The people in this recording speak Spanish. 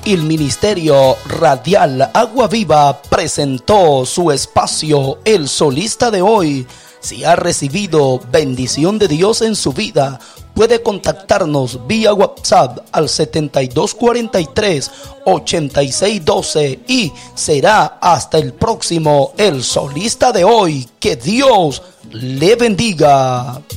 El Ministerio Radial Agua Viva presentó su espacio El Solista de hoy. Si ha recibido bendición de Dios en su vida, puede contactarnos vía WhatsApp al 7243-8612 y será hasta el próximo El Solista de hoy. Que Dios le bendiga.